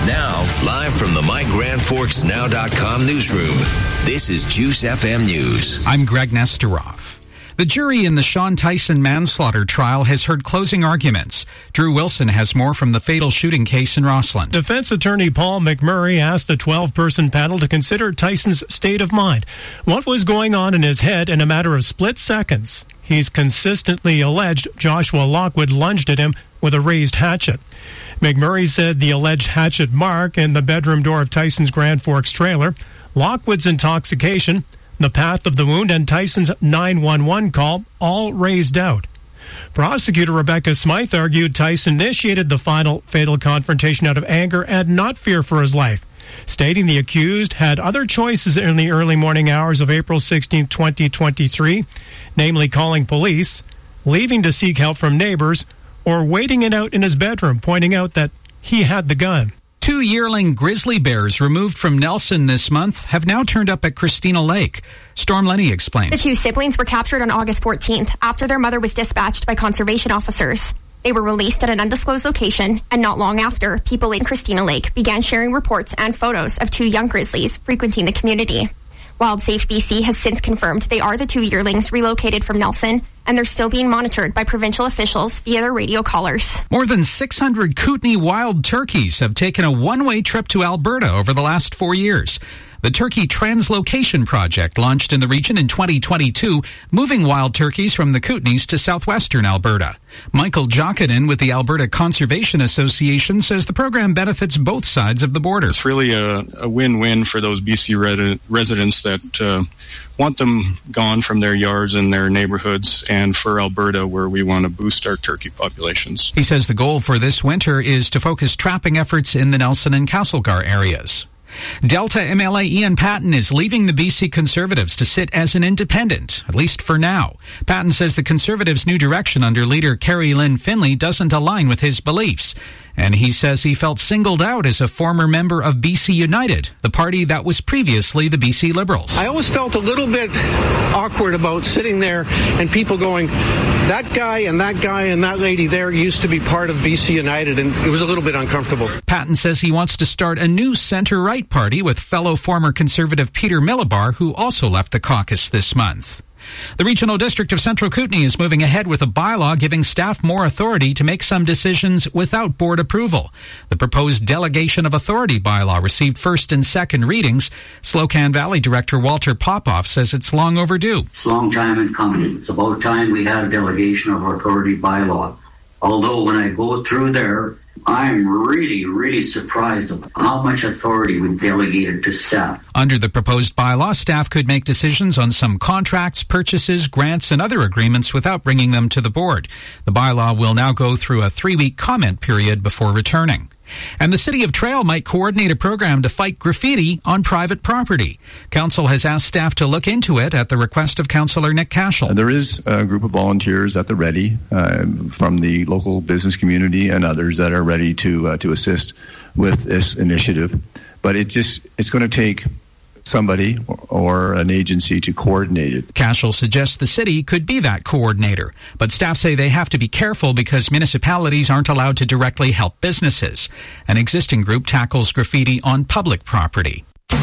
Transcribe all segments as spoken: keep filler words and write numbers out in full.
Now, live from the My Grand Forks Now dot com newsroom, this is Juice F M News. I'm Greg Nesterov. The jury in the Sean Tyson manslaughter trial has heard closing arguments. Drew Wilson has more from the fatal shooting case in Rossland. Defense attorney Paul McMurray asked the twelve-person panel to consider Tyson's state of mind. What was going on in his head in a matter of split seconds? He's consistently alleged Joshua Lockwood lunged at him with a raised hatchet. McMurray said the alleged hatchet mark in the bedroom door of Tyson's Grand Forks trailer, Lockwood's intoxication, the path of the wound, and Tyson's nine one one call all raised out. Prosecutor Rebecca Smythe argued Tyson initiated the final fatal confrontation out of anger and not fear for his life, stating the accused had other choices in the early morning hours of April sixteenth, twenty twenty-three, namely calling police, leaving to seek help from neighbors, or waiting it out in his bedroom, pointing out that he had the gun. Two yearling grizzly bears removed from Nelson this month have now turned up at Christina Lake. Storm Lenny explains. The two siblings were captured on August fourteenth after their mother was dispatched by conservation officers. They were released at an undisclosed location, and not long after, people in Christina Lake began sharing reports and photos of two young grizzlies frequenting the community. WildSafe B C has since confirmed they are the two yearlings relocated from Nelson, and they're still being monitored by provincial officials via their radio collars. More than six hundred Kootenay wild turkeys have taken a one-way trip to Alberta over the last four years. The Turkey Translocation Project launched in the region in twenty twenty-two, moving wild turkeys from the Kootenays to southwestern Alberta. Michael Jokinen with the Alberta Conservation Association says the program benefits both sides of the border. It's really a, a win-win for those B C red- residents that uh, want them gone from their yards and their neighborhoods, and for Alberta, where we want to boost our turkey populations. He says the goal for this winter is to focus trapping efforts in the Nelson and Castlegar areas. Delta M L A Ian Patten is leaving the B C Conservatives to sit as an independent, at least for now. Patten says the Conservatives' new direction under leader Carrie Lynn Finlay doesn't align with his beliefs. And he says he felt singled out as a former member of B C United, the party that was previously the B C Liberals. I always felt a little bit awkward about sitting there and people going, that guy and that guy and that lady there used to be part of B C United, and it was a little bit uncomfortable. Patten says he wants to start a new centre-right party with fellow former Conservative Peter Millibar, who also left the caucus this month. The Regional District of Central Kootenay is moving ahead with a bylaw giving staff more authority to make some decisions without board approval. The proposed delegation of authority bylaw received first and second readings. Slocan Valley Director Walter Popoff says it's long overdue. It's a long time in coming. It's about time we had a delegation of authority bylaw. Although when I go through there, I'm really, really surprised at how much authority we delegated to staff. Under the proposed bylaw, staff could make decisions on some contracts, purchases, grants, and other agreements without bringing them to the board. The bylaw will now go through a three-week comment period before returning. And the City of Trail might coordinate a program to fight graffiti on private property. Council has asked staff to look into it at the request of Councillor Nick Cashel. There is a group of volunteers at the ready uh, from the local business community and others that are ready to uh, to assist with this initiative. But it just it's going to take somebody or an agency to coordinate it. Cashel suggests the city could be that coordinator, but staff say they have to be careful because municipalities aren't allowed to directly help businesses. An existing group tackles graffiti on public property.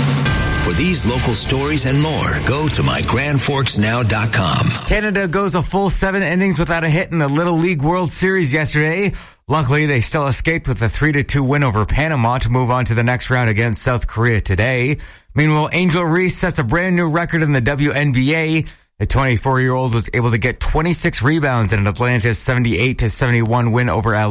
For these local stories and more, go to my grand forks now dot com. Canada goes a full seven innings without a hit in the Little League World Series yesterday. Luckily, they still escaped with a three to two win over Panama to move on to the next round against South Korea today. Meanwhile, Angel Reese sets a brand new record in the W N B A. The twenty-four-year-old was able to get twenty-six rebounds in Atlanta's seventy-eight to seventy-one win over L A.